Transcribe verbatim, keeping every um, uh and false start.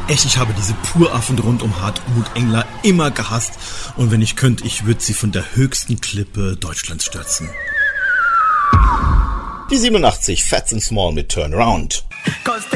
Echt, ich habe diese Puraffen rund um Hartmut Engler immer gehasst. Und wenn ich könnte, ich würde sie von der höchsten Klippe Deutschlands stürzen. Die siebenundachtzig, Fats and Small mit Turnaround.